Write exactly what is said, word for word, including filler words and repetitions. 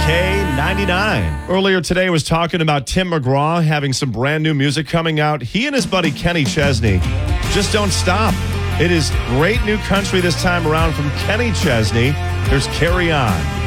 K ninety-nine. Earlier today, I was talking about Tim McGraw having some brand new music coming out. He and his buddy Kenny Chesney just don't stop. It is great new country this time around from Kenny Chesney. There's Carry On.